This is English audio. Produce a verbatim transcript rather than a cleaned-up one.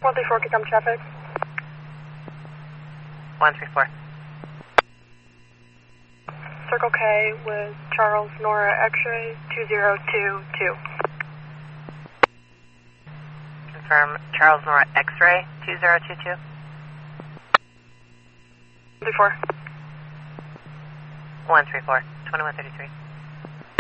one three four, come traffic. one three four. Circle K with Charles Nora X-ray two zero two two. Confirm Charles Nora X-ray two zero two two. one three four. one three four. twenty-one thirty-three.